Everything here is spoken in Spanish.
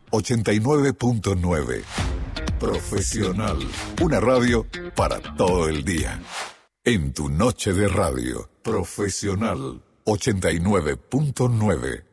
89.9. Profesional. Una radio para todo el día. En tu noche de radio. Profesional. 89.9.